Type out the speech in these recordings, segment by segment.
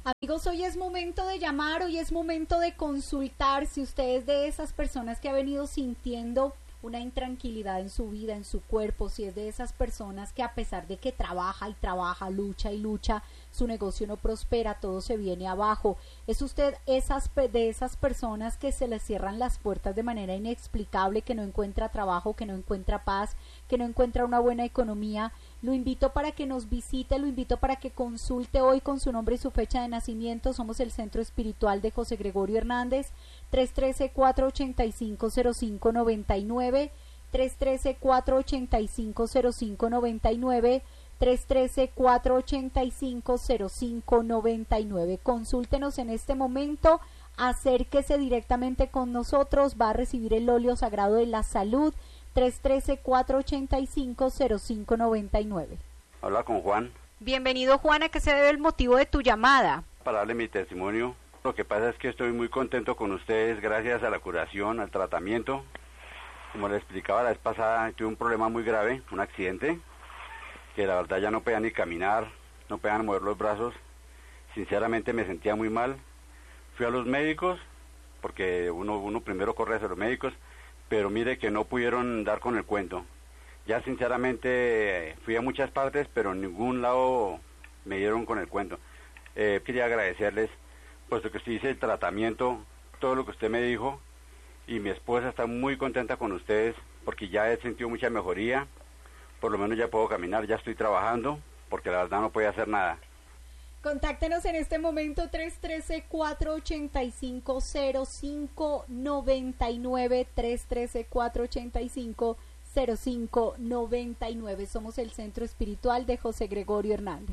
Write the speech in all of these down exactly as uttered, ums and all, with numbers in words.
Amigos, hoy es momento de llamar, hoy es momento de consultar si usted es de esas personas que ha venido sintiendo una intranquilidad en su vida, en su cuerpo, si es de esas personas que a pesar de que trabaja y trabaja, lucha y lucha, su negocio no prospera, todo se viene abajo. ¿Es usted esas de esas personas que se les cierran las puertas de manera inexplicable, que no encuentra trabajo, que no encuentra paz, que no encuentra una buena economía? Lo invito para que nos visite, lo invito para que consulte hoy con su nombre y su fecha de nacimiento. Somos el Centro Espiritual de José Gregorio Hernández, tres uno tres, cuatro ocho cinco, cero cinco nueve nueve, tres uno tres, cuatro ocho cinco, cero cinco nueve nueve, tres uno tres, cuatro ocho cinco, cero cinco nueve nueve. Consúltenos en este momento, acérquese directamente con nosotros, va a recibir el óleo sagrado de la salud, tres uno tres, cuatro ocho cinco, cero cinco nueve nueve. Habla con Juan. Bienvenido, Juan. ¿A qué se debe el motivo de tu llamada? Para darle mi testimonio. Lo que pasa es que estoy muy contento con ustedes gracias a la curación, al tratamiento. Como les explicaba la vez pasada, tuve un problema muy grave, un accidente, que la verdad ya no podía ni caminar, no podía mover los brazos. Sinceramente me sentía muy mal. Fui a los médicos, porque uno, uno primero corre hacia los médicos, pero mire que no pudieron dar con el cuento. Ya sinceramente fui a muchas partes, pero en ningún lado me dieron con el cuento. Eh, quería agradecerles, puesto que usted hice el tratamiento, todo lo que usted me dijo, y mi esposa está muy contenta con ustedes, porque ya he sentido mucha mejoría, por lo menos ya puedo caminar, ya estoy trabajando, porque la verdad no podía hacer nada. Contáctenos en este momento tres uno tres, cuatro ocho cinco, cero cinco nueve nueve, tres uno tres, cuatro ocho cinco, cero cinco nueve nueve. Somos el Centro Espiritual de José Gregorio Hernández.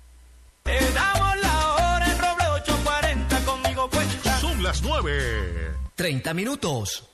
Te damos la hora en Roble ocho cuarenta conmigo pues. Son las nueve. treinta minutos.